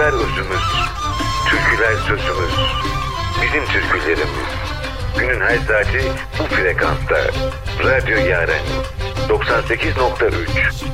şarkılar özümüz, türküler sözümüz, bizim türkülerimiz. Günün her saati bu frekansta. Radyo Yaren 98.3.